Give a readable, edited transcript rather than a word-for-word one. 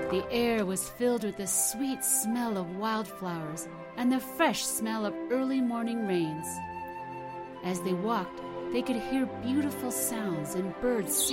The air was filled with the sweet smell of wildflowers and the fresh smell of early morning rains. As they walked, they could hear beautiful sounds and birds